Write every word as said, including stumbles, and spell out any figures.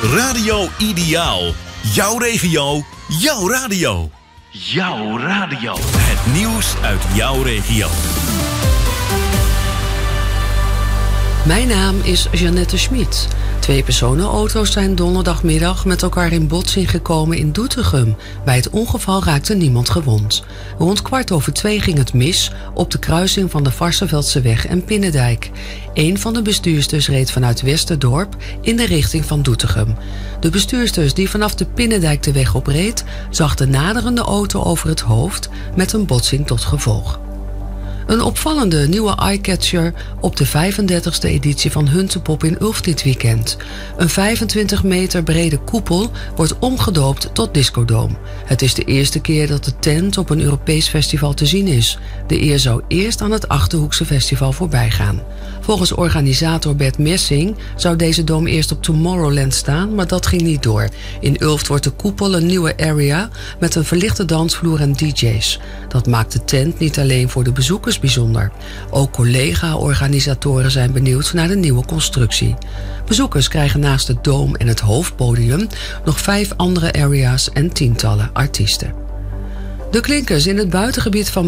Radio Ideaal. Jouw regio, jouw radio. Jouw radio. Het nieuws uit jouw regio. Mijn naam is Jeannette Schmid. Twee personenauto's zijn donderdagmiddag met elkaar in botsing gekomen in Doetinchem. Bij het ongeval raakte niemand gewond. Rond kwart over twee ging het mis op de kruising van de Varsseveldseweg en Pinnendijk. Een van de bestuursters reed vanuit Westerdorp in de richting van Doetinchem. De bestuursters die vanaf de Pinnendijk de weg opreed, zag de naderende auto over het hoofd met een botsing tot gevolg. Een opvallende nieuwe eyecatcher op de vijfendertigste editie van Huntepop in Ulft dit weekend. Een vijfentwintig meter brede koepel wordt omgedoopt tot Discodoom. Het is de eerste keer dat de tent op een Europees festival te zien is. De eer zou eerst aan het Achterhoekse festival voorbij gaan. Volgens organisator Bert Messing zou deze doom eerst op Tomorrowland staan, maar dat ging niet door. In Ulft wordt de koepel een nieuwe area met een verlichte dansvloer en D J's. Dat maakt de tent niet alleen voor de bezoekers bijzonder. Ook collega-organisatoren zijn benieuwd naar de nieuwe constructie. Bezoekers krijgen naast de doom en het hoofdpodium nog vijf andere area's en tientallen artiesten. De klinkers in het buitengebied van